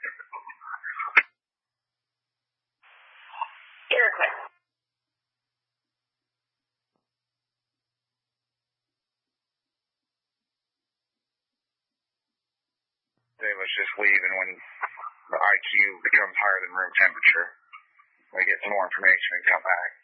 Iroquois. They was just leaving when the IQ becomes higher than room temperature. We get some more information and come back.